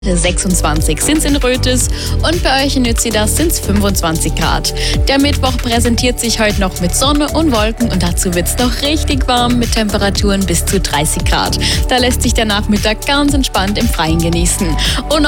26 sind es in Rötis und bei euch in Nützidas sind es 25 Grad. Der Mittwoch präsentiert sich heute noch mit Sonne und Wolken und dazu wird es noch richtig warm mit Temperaturen bis zu 30 Grad. Da lässt sich der Nachmittag ganz entspannt im Freien genießen. Und